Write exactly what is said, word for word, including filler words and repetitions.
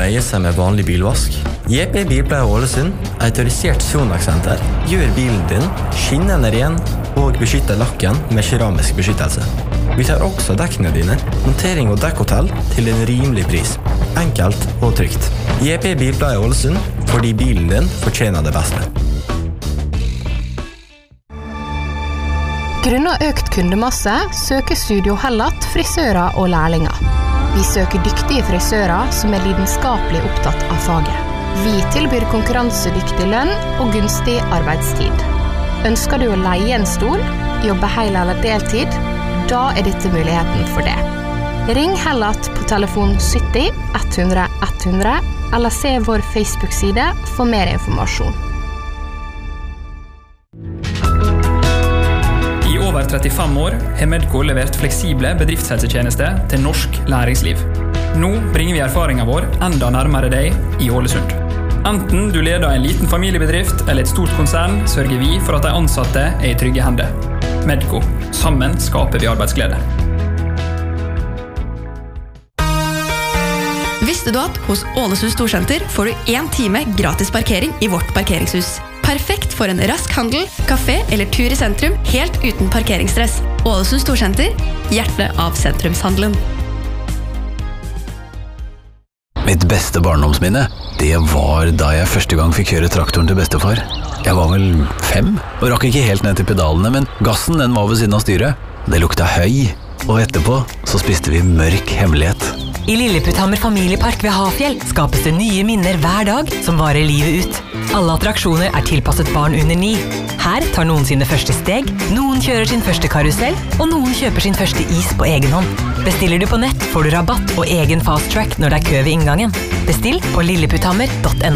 nøye seg med vanlig bilvask. J P Bilpleie Ålesund, autorisert Sonax-senter, gjør bilen din skinnende ren og beskytter lakken med keramisk beskyttelse. Vi tar også dekkene dine, montering og dekkhotell til en rimelig pris. Enkelt og trygt. J P Bilpleie Ålesund, fordi bilen din fortjener det beste. Grunnet økt kundemasse søker Studio Hellat frisører og lærlinger. Vi søker dyktige frisører som er lidenskapelig opptatt av faget. Vi tilbyr konkurransedyktig lønn og gunstig arbeidstid. Ønsker du å leie en stol, jobbe hel eller deltid, da er dette muligheten for det. Ring Hellat på telefon sytti ett hundre ett hundre eller se vår Facebook-side for mer informasjon. I over trettifem år har Medco levert fleksible bedriftshelsetjenester til norsk næringsliv. Nå bringer vi erfaringen vår enda nærmere deg i Ålesund. Enten du leder en liten familiebedrift eller et stort konsern, sørger vi for at de ansatte er i trygge hender. Medco. Sammen skaper vi arbeidsglede. Visste du at hos Ålesund Storsenter får du en time gratis parkering i vårt parkeringshus? Perfekt for en rask handel, kafé eller tur i sentrum, helt uten parkeringsstress. Ålesund Storsenter, hjertet av sentrumshandelen. Mitt beste barndomsminne, det var da jeg første gang fikk kjøre traktoren til bestefar. Jeg var vel fem, og rakk ikke helt ned til pedalene, men gassen den var ved siden av styret. Det lukta høy, og etterpå så spiste vi mørk hemmelighet. I Lilleputthammer familiepark ved Hafjell skapes det nye minner hver dag som varer livet ut. Alle attraksjoner er tilpasset barn under ni. Her tar noen sine første steg, noen kjører sin første karusell, og noen kjøper sin første is på egen hånd. Bestiller du på nett, får du rabatt og egen fast track når det er kø ved inngangen. Bestill på lilleputthammer punktum no.